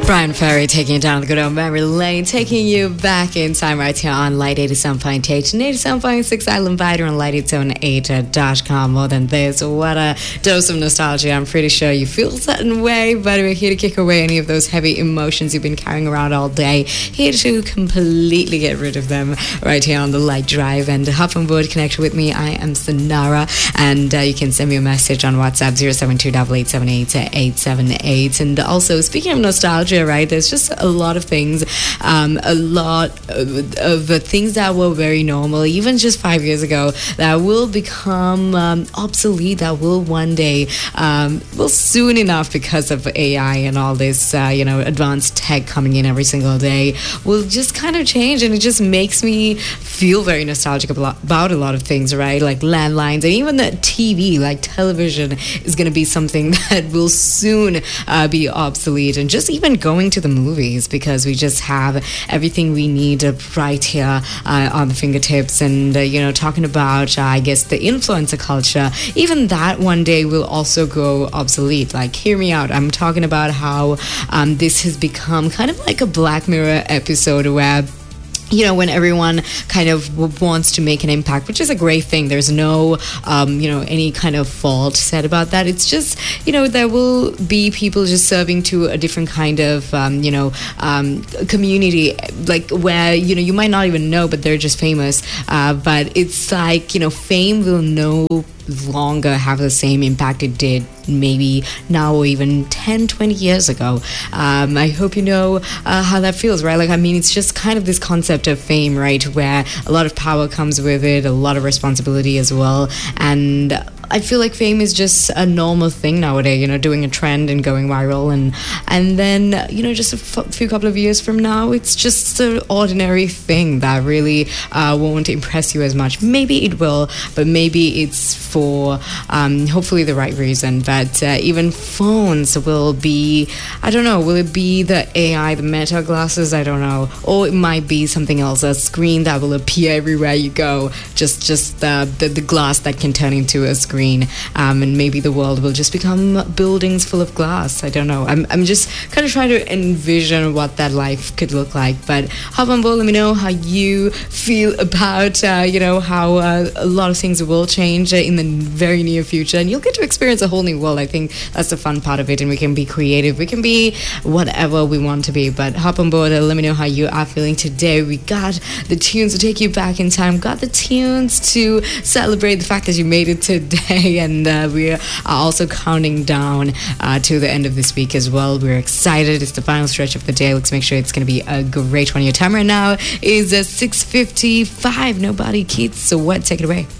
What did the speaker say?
Brian Ferry taking you down the good old memory lane, taking you back in time right here on Light 87.8 and 87.6 Island Vider and light878.com. More than this, what a dose of nostalgia. I'm pretty sure you feel a certain way, but we're here to kick away any of those heavy emotions you've been carrying around all day. Here to completely get rid of them right here on the Light Drive. And hop on board, connect with me. I am Sonara, and you can send me a message on WhatsApp 072-8878-878. And also, speaking of nostalgia, right, there's just a lot of things, a lot of things that were very normal even just 5 years ago that will become obsolete, that will one day, will soon enough, because of AI and all this advanced tech coming in every single day, will just kind of change. And it just makes me feel very nostalgic about a lot of things, right? Like landlines, and even the TV, like television, is going to be something that will soon be obsolete. And just even going to the movies, because we just have everything we need right here on the fingertips. And talking about I guess the influencer culture, even that one day will also go obsolete. Like, hear me out, I'm talking about how this has become kind of like a Black Mirror episode where when everyone kind of wants to make an impact, which is a great thing. There's no, any kind of fault said about that. It's just, there will be people just serving to a different kind of, community, like where, you might not even know, but they're just famous. But it's like, fame will no longer have the same impact it did maybe now or even 10-20 years ago. I hope you know how that feels, right? Like, I mean, it's just kind of this concept of fame, right, where a lot of power comes with it, a lot of responsibility as well. And I feel like fame is just a normal thing nowadays, doing a trend and going viral, and then just a few couple of years from now, it's just an ordinary thing that really won't impress you as much. Maybe it will, but maybe it's for hopefully the right reason. But even phones will be, I don't know, will it be the AI, the Meta glasses? I don't know. Or it might be something else, a screen that will appear everywhere you go, just the glass that can turn into a screen. And maybe the world will just become buildings full of glass. I don't know. I'm just kind of trying to envision what that life could look like. But hop on board, let me know how you feel about how a lot of things will change in the very near future, and you'll get to experience a whole new world. I think that's the fun part of it, and we can be creative, we can be whatever we want to be. But hop on board and let me know how you are feeling today. We got the tunes to take you back in time, got the tunes to celebrate the fact that you made it today, and we are also counting down to the end of this week as well. We're excited. It's the final stretch of the day. Let's make sure it's going to be a great one. Your time right now is 6:55. Nobody kids, so what? Take it away.